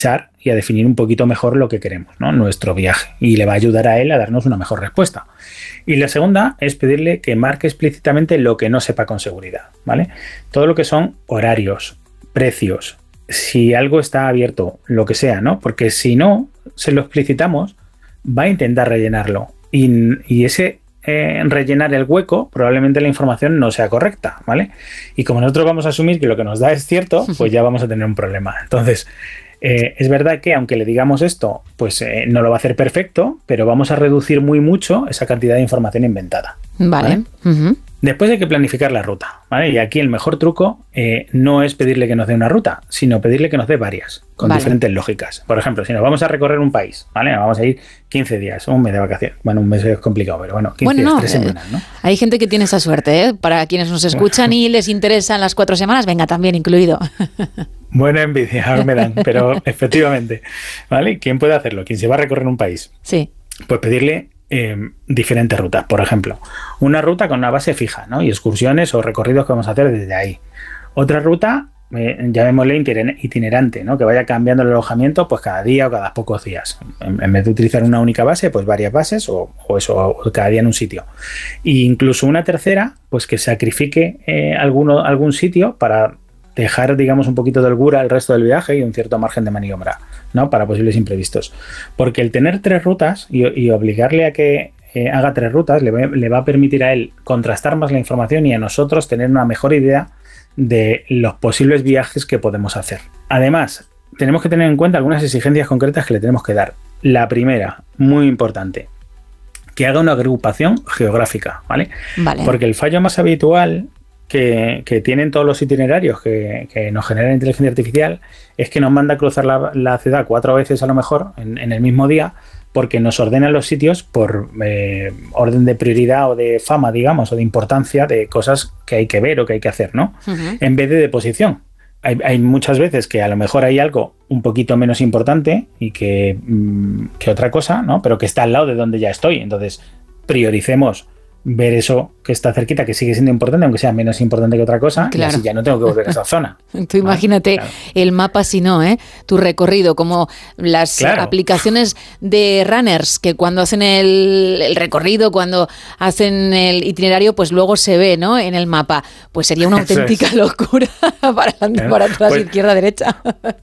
y a definir un poquito mejor lo que queremos, ¿no? Nuestro viaje, y le va a ayudar a él a darnos una mejor respuesta. Y la segunda es pedirle que marque explícitamente lo que no sepa con seguridad, ¿vale? Todo lo que son horarios, precios, si algo está abierto, lo que sea, ¿no? Porque si no se lo explicitamos, va a intentar rellenarlo, y ese rellenar el hueco, probablemente la información no sea correcta, ¿vale? Y como nosotros vamos a asumir que lo que nos da es cierto, pues ya vamos a tener un problema. Entonces, es verdad que aunque le digamos esto, pues no lo va a hacer perfecto, pero vamos a reducir muy mucho esa cantidad de información inventada. Vale. Uh-huh. Después hay que planificar la ruta, ¿vale? Y aquí el mejor truco no es pedirle que nos dé una ruta, sino pedirle que nos dé varias, con diferentes lógicas. Por ejemplo, si nos vamos a recorrer un país, ¿vale? Vamos a ir 15 días, un mes de vacaciones. Bueno, un mes es complicado, pero bueno, 15 días, 3 semanas, ¿no? Hay gente que tiene esa suerte, ¿eh? Para quienes nos escuchan y les interesan las 4 semanas, venga, también incluido. Buena envidia me dan, pero efectivamente, ¿vale? ¿Quién puede hacerlo? ¿Quién se va a recorrer un país? Sí. Pues pedirle diferentes rutas. Por ejemplo, una ruta con una base fija, ¿no? Y excursiones o recorridos que vamos a hacer desde ahí. Otra ruta, llamémosle itinerante, ¿no? Que vaya cambiando el alojamiento pues cada día o cada pocos días. En vez de utilizar una única base, pues varias bases o cada día en un sitio. E incluso una tercera, pues que sacrifique algún sitio para dejar, digamos, un poquito de holgura al resto del viaje y un cierto margen de maniobra, ¿no? Para posibles imprevistos. Porque el tener 3 rutas y obligarle a que haga 3 rutas le va a permitir a él contrastar más la información y a nosotros tener una mejor idea de los posibles viajes que podemos hacer. Además, tenemos que tener en cuenta algunas exigencias concretas que le tenemos que dar. La primera, muy importante, que haga una agrupación geográfica, ¿vale? Porque el fallo más habitual que tienen todos los itinerarios que nos genera la inteligencia artificial es que nos manda a cruzar la ciudad 4 veces a lo mejor en el mismo día, porque nos ordena los sitios por orden de prioridad o de fama, digamos, o de importancia de cosas que hay que ver o que hay que hacer, ¿no? Uh-huh. En vez de posición. Hay muchas veces que a lo mejor hay algo un poquito menos importante y que otra cosa, ¿no? Pero que está al lado de donde ya estoy. Entonces, prioricemos ver eso que está cerquita, que sigue siendo importante, aunque sea menos importante que otra cosa, claro. Y así ya no tengo que volver a esa zona. Tú imagínate, claro, el mapa, si no, tu recorrido, como las aplicaciones de runners, que cuando hacen el recorrido, cuando hacen el itinerario, pues luego se ve, ¿no?, en el mapa. Pues sería una auténtica locura para adelante, para atrás, izquierda, derecha.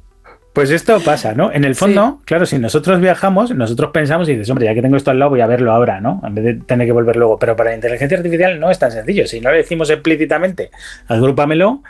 Pues esto pasa, ¿no? En el fondo, claro, si nosotros viajamos, nosotros pensamos y dices, hombre, ya que tengo esto al lado, voy a verlo ahora, ¿no? En vez de tener que volver luego. Pero para la inteligencia artificial no es tan sencillo. Si no le decimos explícitamente, agrúpamelo,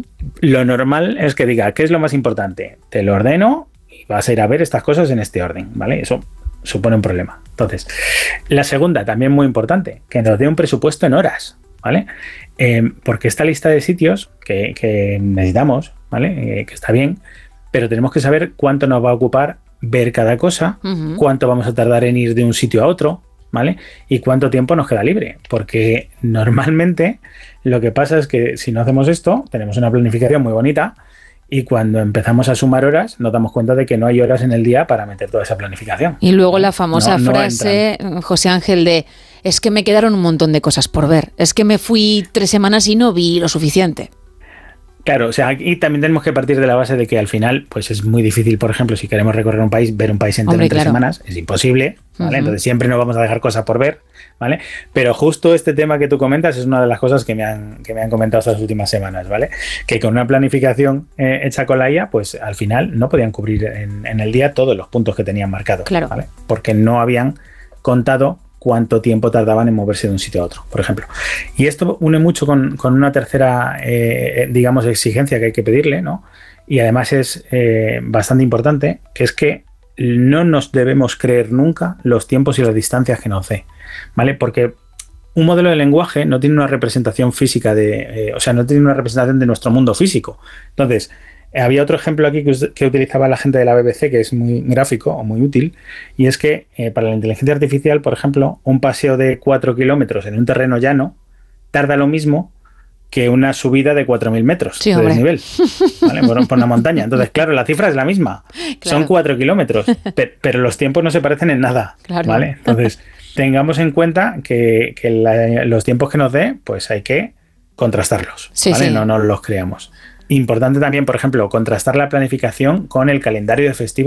lo normal es que diga, ¿qué es lo más importante? Te lo ordeno y vas a ir a ver estas cosas en este orden, ¿vale? Eso supone un problema. Entonces, la segunda, también muy importante, que nos dé un presupuesto en horas, ¿vale? Porque esta lista de sitios que necesitamos, ¿vale? Que está bien, pero tenemos que saber cuánto nos va a ocupar ver cada cosa, cuánto vamos a tardar en ir de un sitio a otro, ¿vale? Y cuánto tiempo nos queda libre, porque normalmente lo que pasa es que si no hacemos esto, tenemos una planificación muy bonita y cuando empezamos a sumar horas nos damos cuenta de que no hay horas en el día para meter toda esa planificación. Y luego la famosa frase, José Ángel, de es que me quedaron un montón de cosas por ver, es que me fui 3 semanas y no vi lo suficiente. Claro, o sea, aquí también tenemos que partir de la base de que al final, pues es muy difícil, por ejemplo, si queremos recorrer un país, ver un país entero en 3 semanas, es imposible, ¿vale? Entonces siempre nos vamos a dejar cosas por ver, ¿vale? Pero justo este tema que tú comentas es una de las cosas que me han comentado estas últimas semanas, ¿vale? Que con una planificación hecha con la IA, pues al final no podían cubrir en el día todos los puntos que tenían marcados, claro, ¿vale? Porque no habían contado cuánto tiempo tardaban en moverse de un sitio a otro, por ejemplo. Y esto une mucho con una tercera, digamos, exigencia que hay que pedirle, ¿no? Y además es bastante importante, que es que no nos debemos creer nunca los tiempos y las distancias que nos dé, ¿vale? Porque un modelo de lenguaje no tiene una representación física o sea, no tiene una representación de nuestro mundo físico. Entonces, había otro ejemplo aquí que utilizaba la gente de la BBC, que es muy gráfico o muy útil, y es que para la inteligencia artificial, por ejemplo, un paseo de 4 kilómetros en un terreno llano tarda lo mismo que una subida de 4.000 metros de desnivel, ¿vale? por una montaña. Entonces, claro, la cifra es la misma. Claro. Son 4 kilómetros, pero los tiempos no se parecen en nada, claro, ¿vale? Entonces, tengamos en cuenta que los tiempos que nos dé, pues hay que contrastarlos, ¿vale? Sí. No nos los creamos. Importante también, por ejemplo, contrastar la planificación con el calendario de festivos